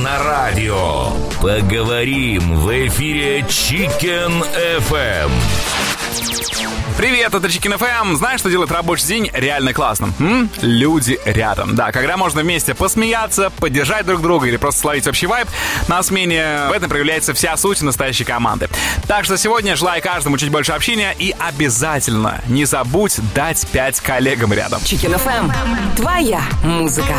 на радио. Поговорим в эфире Chicken FM. Привет, это Chicken FM. Знаешь, что делает рабочий день реально классным? Люди рядом. Да, когда можно вместе посмеяться, поддержать друг друга или просто словить общий вайб на смене, в этом проявляется вся суть настоящей команды. Так что сегодня желаю каждому чуть больше общения и обязательно не забудь дать 5 коллегам рядом. Chicken FM. Твоя музыка.